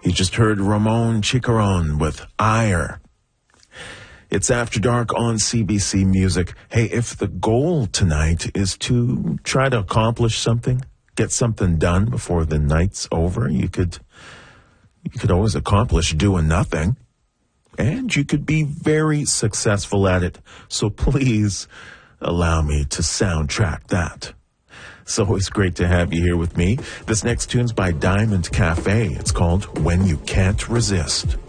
You just heard Ramon Chicaron with Ire. It's After Dark on CBC Music. Hey, if the goal tonight is to try to accomplish something, get something done before the night's over, you could always accomplish doing nothing. And you could be very successful at it. So please allow me to soundtrack that. It's always great to have you here with me. This next tune's by Diamond Cafe. It's called When You Can't Resist.